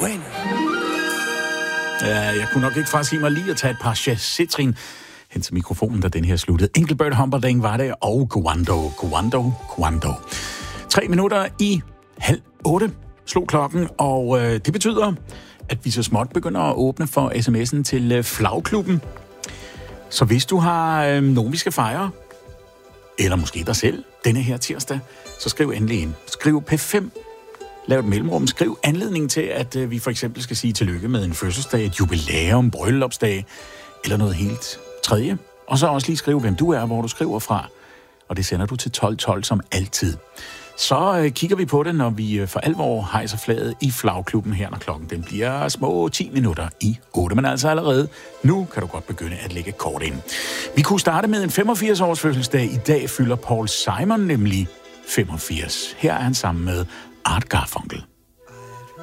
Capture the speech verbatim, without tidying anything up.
Bueno. Ja, jeg kunne nok ikke frasige mig lige at tage et par citrin hen til mikrofonen, da den her sluttede. Engelbert Humperdinck var det, og Guando, Guando, Guando. Tre minutter i halv otte slog klokken, og øh, det betyder, at vi så småt begynder at åbne for sms'en til øh, Flagklubben. Så hvis du har øh, nogen, vi skal fejre, eller måske dig selv, denne her tirsdag, så skriv endelig ind. Skriv P fem. Lav et mellemrum. Skriv anledning til, at øh, vi for eksempel skal sige tillykke med en fødselsdag, et jubilæum, bryllupsdag, eller noget helt tredje. Og så også lige skrive, hvem du er, hvor du skriver fra. Og det sender du til tolv tolv som altid. Så øh, kigger vi på det, når vi øh, for alvor hejser flaget i Flagklubben her, når klokken den bliver små ti minutter i otte. Men altså allerede nu kan du godt begynde at lægge kort ind. Vi kunne starte med en femogfirs-års fødselsdag. I dag fylder Paul Simon nemlig femogfirs. Her er han sammen med Art Garfunkel.